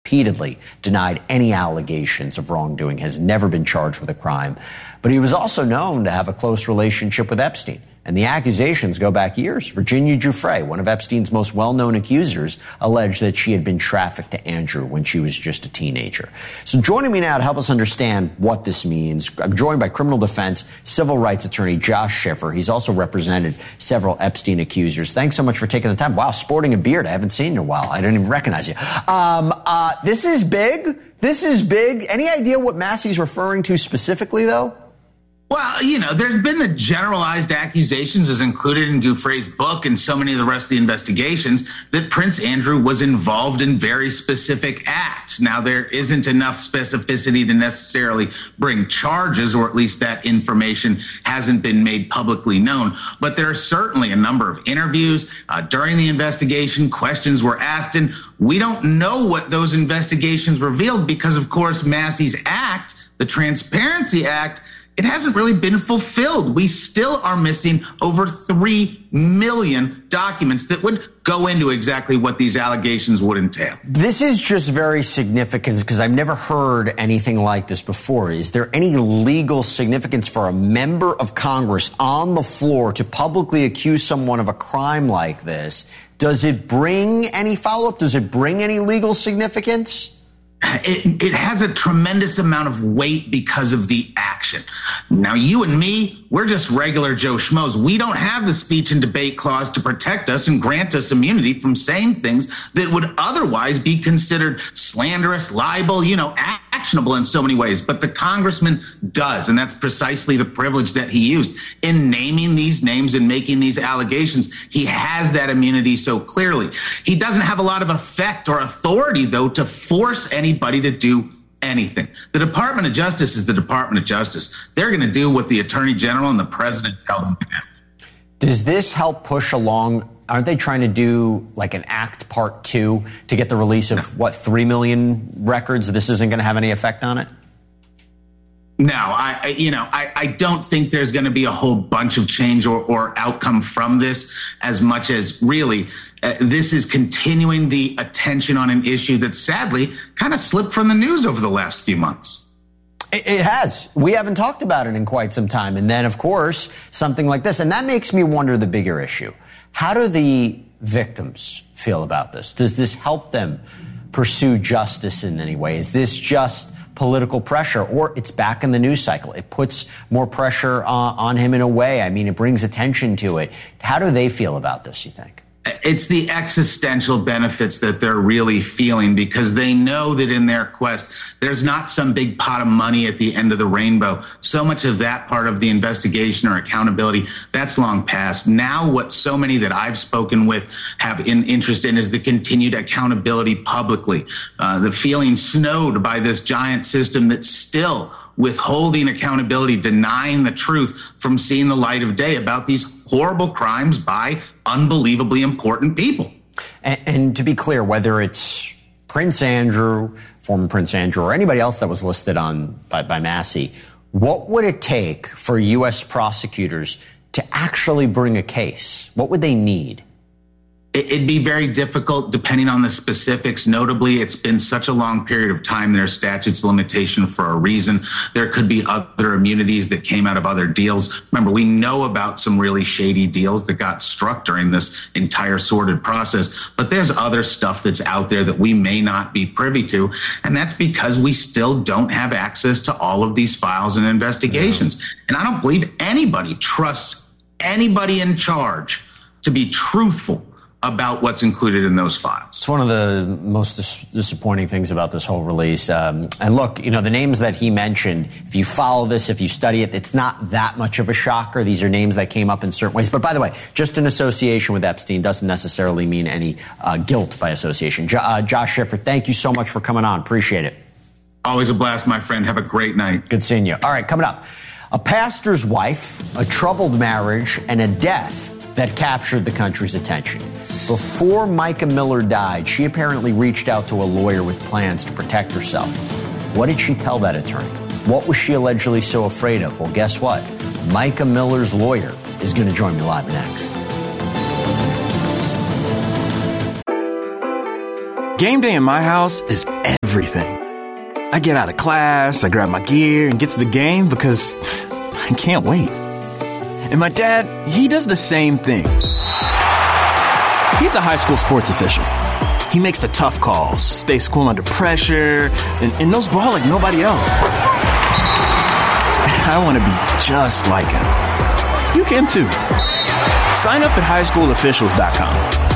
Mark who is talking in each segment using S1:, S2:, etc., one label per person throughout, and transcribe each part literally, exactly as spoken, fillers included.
S1: repeatedly denied any allegations of wrongdoing, has never been charged with a crime. But he was also known to have a close relationship with Epstein. And the accusations go back years. Virginia Giuffre, one of Epstein's most well-known accusers, alleged that she had been trafficked to Andrew when she was just a teenager. So joining me now to help us understand what this means, I'm joined by criminal defense civil rights attorney Josh Schiffer. He's also represented several Epstein accusers. Thanks so much for taking the time. Wow, sporting a beard. I haven't seen you in a while. I didn't even recognize you. Um, uh, this is big. This is big. Any idea what Massey's referring to specifically, though?
S2: Well, you know, there's been the generalized accusations as included in Giuffre's book and so many of the rest of the investigations that Prince Andrew was involved in very specific acts. Now, there isn't enough specificity to necessarily bring charges, or at least that information hasn't been made publicly known. But there are certainly a number of interviews uh, during the investigation. Questions were asked, and we don't know what those investigations revealed because, of course, Massey's act, the Transparency Act, it hasn't really been fulfilled. We still are missing over three million documents that would go into exactly what these allegations would entail.
S1: This is just very significant because I've never heard anything like this before. Is there any legal significance for a member of Congress on the floor to publicly accuse someone of a crime like this? Does it bring any follow-up? Does it bring any legal significance?
S2: It, it has a tremendous amount of weight because of the action. Now, you and me, we're just regular Joe Schmoes. We don't have the speech and debate clause to protect us and grant us immunity from saying things that would otherwise be considered slanderous, libel, you know, actionable in so many ways. But the congressman does, and that's precisely the privilege that he used. In naming these names and making these allegations, he has that immunity so clearly. He doesn't have a lot of effect or authority, though, to force any anybody to do anything. The Department of Justice is the Department of Justice. They're going to do what the Attorney General and the President tell them to do.
S1: Does this help push along? Aren't they trying to do like an act part two to get the release of, no. what, three million records? This isn't going to have any effect on it?
S2: No, I, I you know, I, I don't think there's going to be a whole bunch of change or, or outcome from this, as much as really uh, this is continuing the attention on an issue that sadly kind of slipped from the news over the last few months.
S1: It, it has. We haven't talked about it in quite some time. And then, of course, something like this. And that makes me wonder the bigger issue. How do the victims feel about this? Does this help them pursue justice in any way? Is this just political pressure, or it's back in the news cycle? It puts more pressure uh, on him in a way. I mean, it brings attention to it. How do they feel about this, you think?
S2: It's the existential benefits that they're really feeling, because they know that in their quest, there's not some big pot of money at the end of the rainbow. So much of that part of the investigation or accountability, that's long past. Now, what so many that I've spoken with have in interest in is the continued accountability publicly, uh, the feeling snowed by this giant system that's still withholding accountability, denying the truth from seeing the light of day about these horrible crimes by unbelievably important people.
S1: And, and to be clear, whether it's Prince Andrew, former Prince Andrew, or anybody else that was listed on by, by Massey, what would it take for U S prosecutors to actually bring a case? What would they need?
S2: It'd be very difficult depending on the specifics. Notably, it's been such a long period of time. There's statutes of limitation for a reason. There could be other immunities that came out of other deals. Remember, we know about some really shady deals that got struck during this entire sordid process, but there's other stuff that's out there that we may not be privy to. And that's because we still don't have access to all of these files and investigations. Yeah. And I don't believe anybody trusts anybody in charge to be truthful about what's included in those files.
S1: It's one of the most dis- disappointing things about this whole release. Um, and look, you know, the names that he mentioned, if you follow this, if you study it, it's not that much of a shocker. These are names that came up in certain ways. But by the way, just an association with Epstein doesn't necessarily mean any uh, guilt by association. Jo- uh, Josh Schiffer, thank you so much for coming on. Appreciate it.
S2: Always a blast, my friend. Have a great night.
S1: Good seeing you. All right, coming up. A pastor's wife, a troubled marriage, and a death that captured the country's attention. Before Micah Miller died, she apparently reached out to a lawyer with plans to protect herself. What did she tell that attorney? What was she allegedly so afraid of? Well, guess what? Micah Miller's lawyer is going to join me live next.
S3: Game day in my house is everything. I get out of class, I grab my gear, and get to the game because I can't wait. And my dad, he does the same thing. He's a high school sports official. He makes the tough calls, stays cool under pressure, and, and knows ball like nobody else. I want to be just like him. You can too. Sign up at high school officials dot com.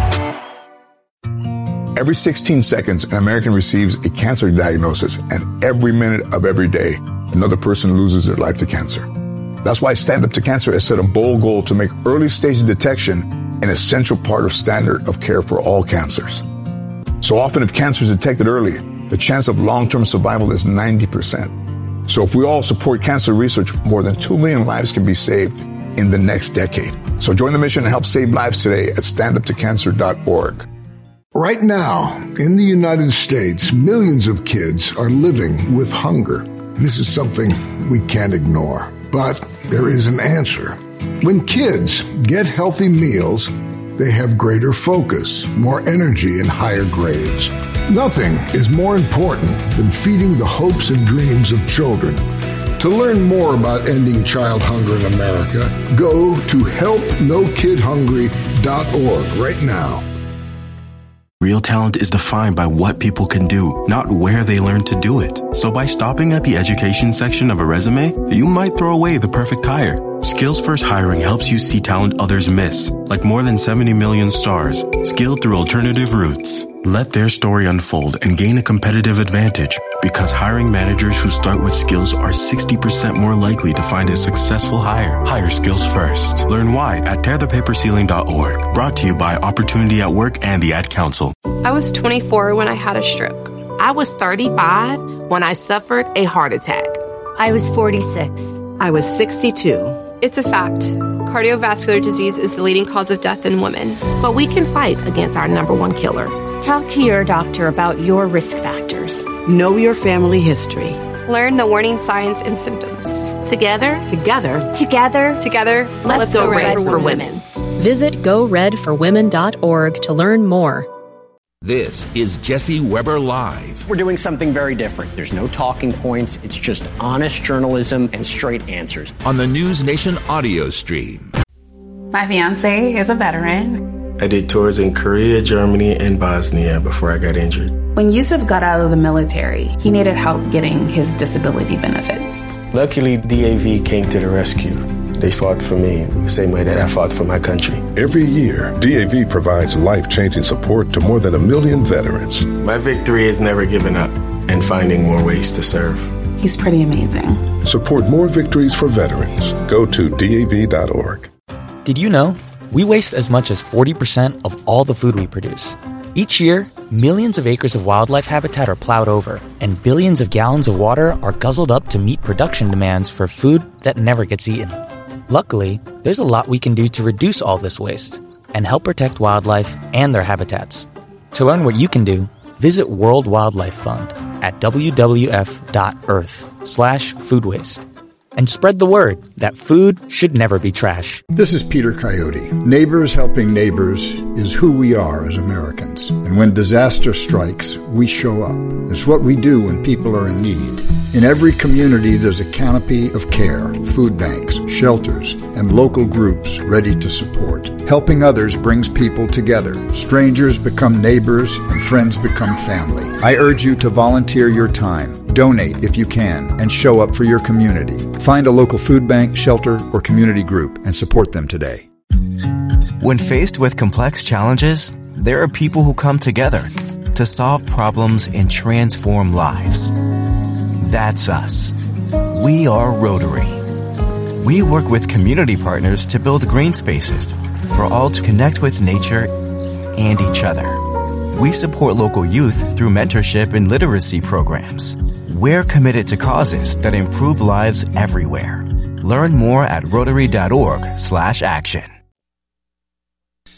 S4: Every sixteen seconds, an American receives a cancer diagnosis, and every minute of every day, another person loses their life to cancer. That's why Stand Up to Cancer has set a bold goal to make early stage detection an essential part of standard of care for all cancers. So often, if cancer is detected early, the chance of long-term survival is ninety percent. So if we all support cancer research, more than two million lives can be saved in the next decade. So join the mission and help save lives today at stand up to cancer dot org.
S5: Right now, in the United States, millions of kids are living with hunger. This is something we can't ignore, but there is an answer. When kids get healthy meals, they have greater focus, more energy, and higher grades. Nothing is more important than feeding the hopes and dreams of children. To learn more about ending child hunger in America, go to help no kid hungry dot org right now.
S3: Real talent is defined by what people can do, not where they learn to do it. So by stopping at the education section of a resume, you might throw away the perfect hire. Skills First Hiring helps you see talent others miss, like more than seventy million stars, skilled through alternative routes. Let their story unfold and gain a competitive advantage, because hiring managers who start with skills are sixty percent more likely to find a successful hire. Hire skills first. Learn why at tear the paper ceiling dot org. Brought to you by Opportunity at Work and the Ad Council.
S6: I was twenty-four when I had a stroke.
S7: I was thirty-five when I suffered a heart attack.
S8: I was forty-six.
S9: I was sixty-two.
S6: It's a fact. Cardiovascular disease is the leading cause of death in women.
S7: But we can fight against our number one killer.
S8: Talk to your doctor about your risk factors.
S9: Know your family history.
S6: Learn the warning signs and symptoms.
S7: Together,
S9: Together,
S8: Together,
S6: Together,
S7: let's, let's go, go red, red for women. women.
S10: Visit go red for women dot org to learn more.
S11: This is Jesse Weber Live.
S1: We're doing something very different. There's no talking points. It's just honest journalism and straight answers.
S11: On the News Nation audio stream.
S12: My fiance is a veteran.
S13: I did tours in Korea, Germany, and Bosnia before I got injured.
S12: When Yusuf got out of the military, he needed help getting his disability benefits.
S13: Luckily, D A V came to the rescue. They fought for me the same way that I fought for my country.
S14: Every year, D A V provides life-changing support to more than a million veterans.
S13: My victory is never giving up and finding more ways to serve.
S12: He's pretty amazing.
S14: Support more victories for veterans. Go to D A V dot org.
S15: Did you know we waste as much as forty percent of all the food we produce? Each year, millions of acres of wildlife habitat are plowed over, and billions of gallons of water are guzzled up to meet production demands for food that never gets eaten. Luckily, there's a lot we can do to reduce all this waste and help protect wildlife and their habitats. To learn what you can do, visit World Wildlife Fund at w w f dot earth slash food waste. And spread the word that food should never be trash.
S5: This is Peter Coyote. Neighbors helping neighbors is who we are as Americans. And when disaster strikes, we show up. It's what we do when people are in need. In every community, there's a canopy of care, food banks, shelters, and local groups ready to support. Helping others brings people together. Strangers become neighbors, and friends become family. I urge you to volunteer your time. Donate if you can, and show up for your community. Find a local food bank, shelter, or community group and support them today.
S16: When faced with complex challenges, there are people who come together to solve problems and transform lives. That's us. We are Rotary. We work with community partners to build green spaces for all to connect with nature and each other. We support local youth through mentorship and literacy programs. We're committed to causes that improve lives everywhere. Learn more at rotary dot org slash action.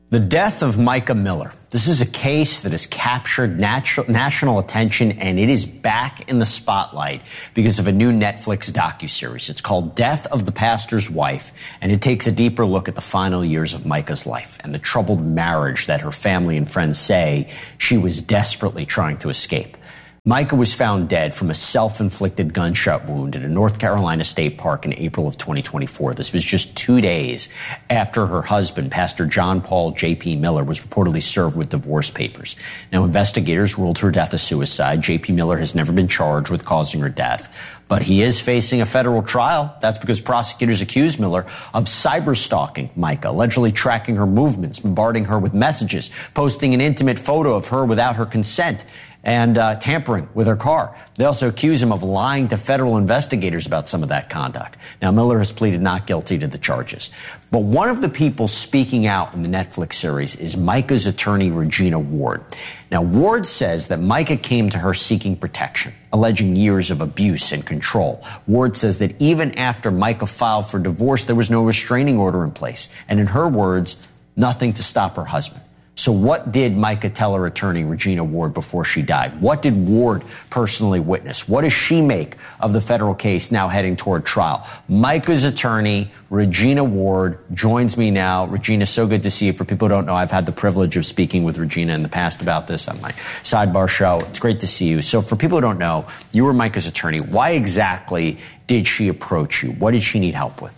S1: The death of Micah Miller. This is a case that has captured natu- national attention, and it is back in the spotlight because of a new Netflix docuseries. It's called Death of the Pastor's Wife, and it takes a deeper look at the final years of Micah's life and the troubled marriage that her family and friends say she was desperately trying to escape. Micah was found dead from a self-inflicted gunshot wound at a North Carolina state park in April of twenty twenty-four. This was just two days after her husband, Pastor John Paul J P Miller, was reportedly served with divorce papers. Now, investigators ruled her death a suicide. J P Miller has never been charged with causing her death, but he is facing a federal trial. That's because prosecutors accuse Miller of cyber-stalking Micah, allegedly tracking her movements, bombarding her with messages, posting an intimate photo of her without her consent, and uh, tampering with her car. They also accuse him of lying to federal investigators about some of that conduct. Now, Miller has pleaded not guilty to the charges. But one of the people speaking out in the Netflix series is Micah's attorney, Regina Ward. Now, Ward says that Micah came to her seeking protection, alleging years of abuse and control. Ward says that even after Micah filed for divorce, there was no restraining order in place. And in her words, nothing to stop her husband. So what did Micah tell her attorney, Regina Ward, before she died? What did Ward personally witness? What does she make of the federal case now heading toward trial? Micah's attorney, Regina Ward, joins me now. Regina, so good to see you. For people who don't know, I've had the privilege of speaking with Regina in the past about this on my Sidebar show. It's great to see you. So for people who don't know, you were Micah's attorney. Why exactly did she approach you? What did she need help with?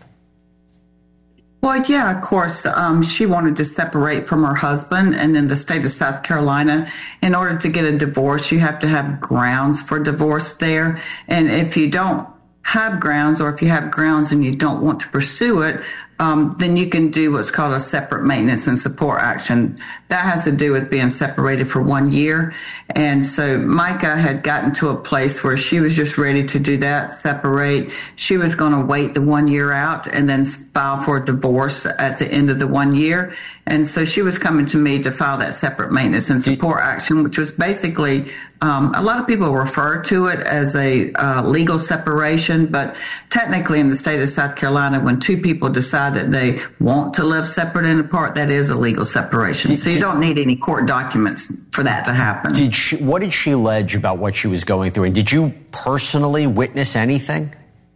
S17: Well, yeah, of course, um, she wanted to separate from her husband, and in the state of South Carolina, in order to get a divorce, you have to have grounds for divorce there. And if you don't have grounds, or if you have grounds and you don't want to pursue it, um, then you can do what's called a separate maintenance and support action. That has to do with being separated for one year. And so Micah had gotten to a place where she was just ready to do that, separate. She was going to wait the one year out and then file for a divorce at the end of the one year. And so she was coming to me to file that separate maintenance and support action, which was basically, um, a lot of people refer to it as a uh, legal separation, but technically in the state of South Carolina, when two people decide that they want to live separate and apart, that is a legal separation. Did, so you did, don't need any court documents for that to happen.
S1: Did she, what did she allege about what she was going through? And did you personally witness anything?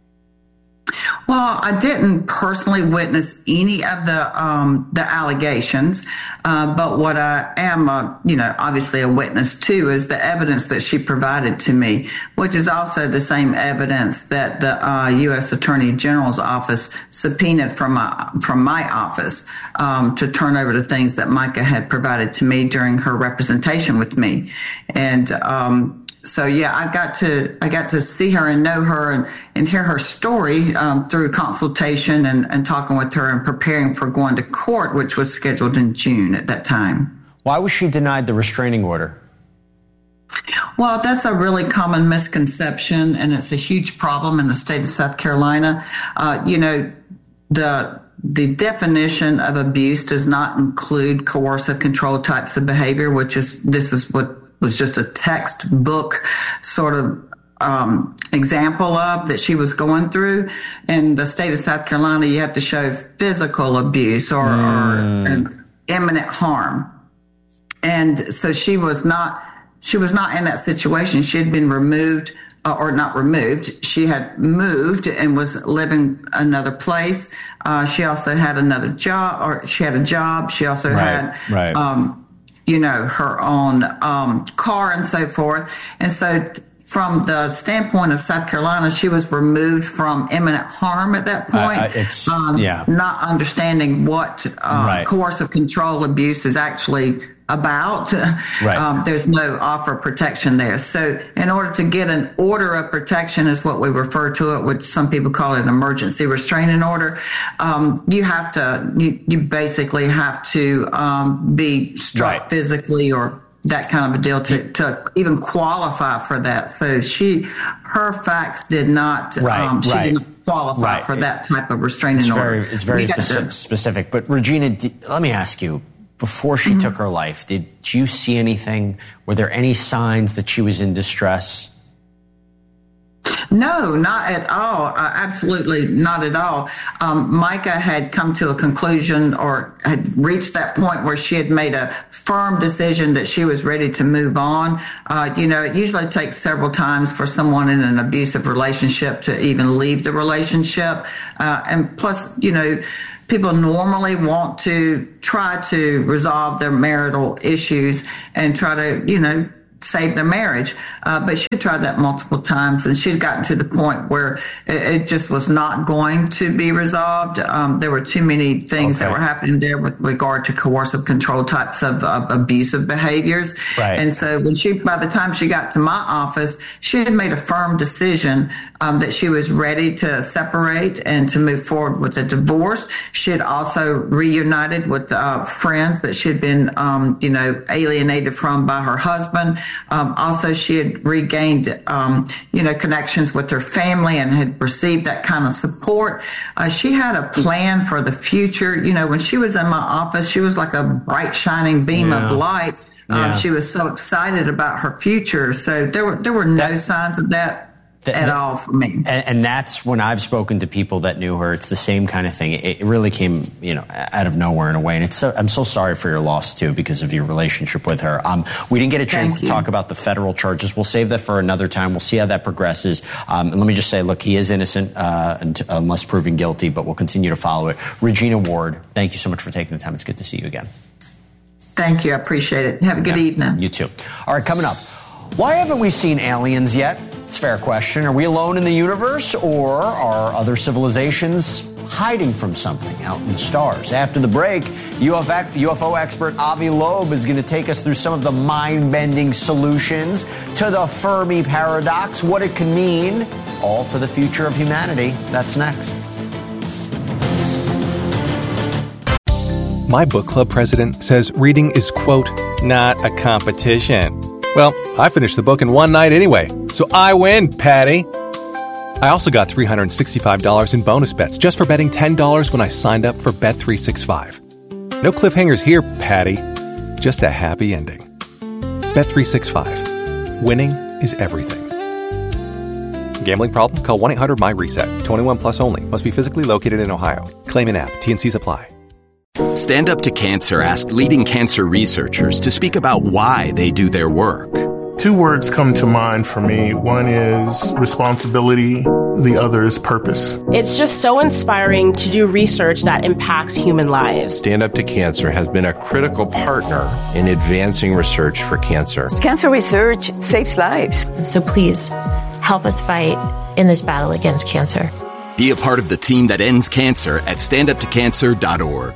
S17: Well, I didn't personally witness any of the um, the allegations, uh, but what I am, a, you know, obviously a witness to is the evidence that she provided to me, which is also the same evidence that the uh, U S Attorney General's office subpoenaed from my from my office um, to turn over the things that Micah had provided to me during her representation with me, and. Um, So yeah, I got to I got to see her and know her and, and hear her story um, through consultation and, and talking with her and preparing for going to court, which was scheduled in June at that time.
S1: Why was she denied the restraining order?
S17: Well, that's a really common misconception, and it's a huge problem in the state of South Carolina. Uh, you know, the The definition of abuse does not include coercive control types of behavior, which is this is what was just a textbook sort of um, example of that she was going through. In the state of South Carolina, you have to show physical abuse or, mm. or an imminent harm. And so she was not, she was not in that situation. She had been removed uh, or not removed. She had moved and was living another place. Uh, she also had another job or she had a job. She also
S1: right,
S17: had,
S1: right.
S17: um, you know, her own um, car and so forth. And so from the standpoint of South Carolina, she was removed from imminent harm at that point. Uh,
S1: it's,
S17: um,
S1: yeah.
S17: Not understanding what uh,
S1: right.
S17: coercive control abuse is actually about.
S1: Right.
S17: Um, there's no offer of protection there. So in order to get an order of protection is what we refer to it, which some people call it an emergency restraining order. Um, you have to, you, you basically have to um, be struck
S1: right.
S17: physically or that kind of a deal to, to even qualify for that. So she, her facts did not,
S1: right,
S17: um, she
S1: right.
S17: did not qualify
S1: right.
S17: for that type of restraining
S1: it's
S17: order.
S1: Very, it's very speci- specific. But Regina, did, let me ask you, before she mm-hmm. took her life, did you see anything? Were there any signs that she was in distress?
S17: No, not at all. Uh, absolutely not at all. Um, Micah had come to a conclusion or had reached that point where she had made a firm decision that she was ready to move on. Uh, you know, it usually takes several times for someone in an abusive relationship to even leave the relationship. Uh, and plus, you know, people normally want to try to resolve their marital issues and try to, you know, save their marriage. Uh, but she tried that multiple times, and she'd gotten to the point where it, it just was not going to be resolved. Um, there were too many things okay. that were happening there with regard to coercive control types of, of abusive behaviors.
S1: Right.
S17: And so when she, by the time she got to my office, she had made a firm decision um, that she was ready to separate and to move forward with a divorce. She had also reunited with uh, friends that she had been, um, you know, alienated from by her husband. Um, also, she had regained, um, you know, connections with her family and had received that kind of support. Uh, she had a plan for the future. You know, when she was in my office, she was like a bright, shining beam yeah. of light. Um, yeah. She was so excited about her future. So there were there were no that, signs of that. The, at the, all for me.
S1: And, and that's when I've spoken to people that knew her. It's the same kind of thing. It, it really came, you know, out of nowhere in a way. And it's so, I'm so sorry for your loss, too, because of your relationship with her. Um, we didn't get a chance Thank to you. talk about the federal charges. We'll save that for another time. We'll see how that progresses. Um, and let me just say, look, he is innocent uh, unless proven guilty, but we'll continue to follow it. Regina Ward, thank you so much for taking the time. It's good to see you again.
S17: Thank you. I appreciate it. Have a good
S1: yeah,
S17: evening.
S1: You too. All right, coming up. Why haven't we seen aliens yet? It's a fair question. Are we alone in the universe, or are other civilizations hiding from something out in the stars? After the break, U F O expert Avi Loeb is going to take us through some of the mind-bending solutions to the Fermi paradox, what it can mean, all for the future of humanity. That's next.
S18: My book club president says reading is, quote, not a competition. Well, I finished the book in one night anyway, so I win, Patty. I also got three hundred sixty-five dollars in bonus bets just for betting ten dollars when I signed up for Bet three sixty-five. No cliffhangers here, Patty. Just a happy ending. Bet three sixty-five. Winning is everything. Gambling problem? Call one eight hundred M Y reset. twenty-one plus only. Must be physically located in Ohio. Claim in app. T and C's apply.
S19: Stand Up to Cancer asked leading cancer researchers to speak about why they do their work.
S20: Two words come to mind for me. One is responsibility. The other is purpose.
S21: It's just so inspiring to do research that impacts human lives.
S22: Stand Up to Cancer has been a critical partner in advancing research for cancer.
S23: Cancer research saves lives.
S24: So please help us fight in this battle against cancer.
S19: Be a part of the team that ends cancer at stand up to cancer dot org.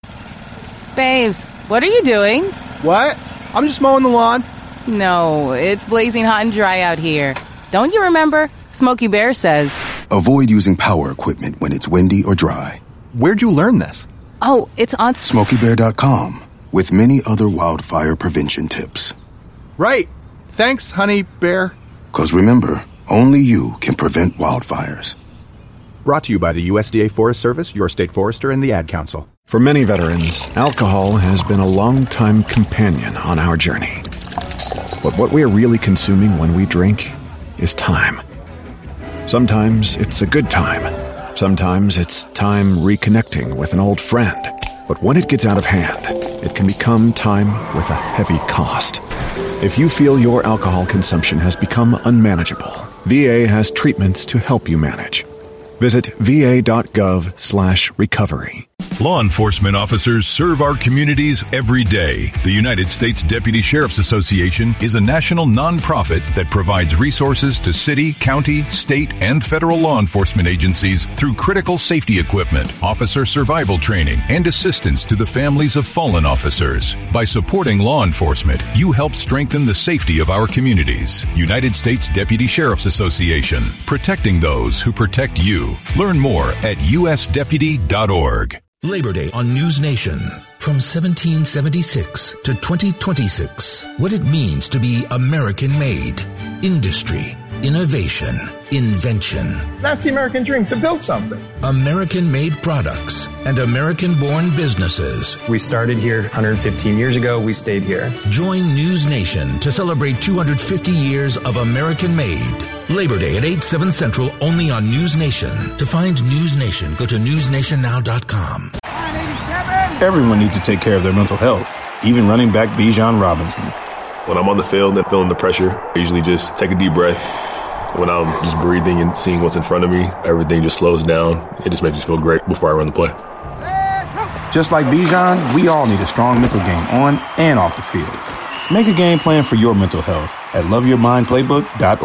S25: Babes, what are you doing?
S26: What? I'm just mowing the lawn.
S25: No, it's blazing hot and dry out here. Don't you remember? Smokey Bear says,
S27: avoid using power equipment when it's windy or dry.
S26: Where'd you learn this?
S25: Oh, it's on
S27: smokey bear dot com with many other wildfire prevention tips.
S26: Right. Thanks, honey bear.
S27: Because remember, only you can prevent wildfires.
S26: Brought to you by the U S D A Forest Service, your state forester, and the Ad Council.
S28: For many veterans, alcohol has been a long-time companion on our journey. But what we are really consuming when we drink is time. Sometimes it's a good time. Sometimes it's time reconnecting with an old friend. But when it gets out of hand, it can become time with a heavy cost. If you feel your alcohol consumption has become unmanageable, V A has treatments to help you manage. Visit va.gov slash recovery.
S29: Law enforcement officers serve our communities every day. The United States Deputy Sheriff's Association is a national nonprofit that provides resources to city, county, state, and federal law enforcement agencies through critical safety equipment, officer survival training, and assistance to the families of fallen officers. By supporting law enforcement, you help strengthen the safety of our communities. United States Deputy Sheriff's Association, protecting those who protect you. Learn more at u s deputy dot org.
S11: Labor Day on News Nation. From seventeen seventy-six to twenty twenty-six. What it means to be American-made. Industry, innovation, invention.
S20: That's the American dream, to build something.
S11: American-made products and American-born businesses.
S30: We started here one hundred fifteen years ago. We stayed here.
S11: Join News Nation to celebrate two hundred fifty years of American-made. Labor Day at eight, seven Central, only on News Nation. To find News Nation, go to news nation now dot com.
S2: Everyone needs to take care of their mental health, even running back Bijan Robinson.
S3: When I'm on the field and feeling the pressure, I usually just take a deep breath. When I'm just breathing and seeing what's in front of me, everything just slows down. It just makes me feel great before I run the play.
S2: Just like Bijan, we all need a strong mental game on and off the field. Make a game plan for your mental health at love your mind playbook dot org.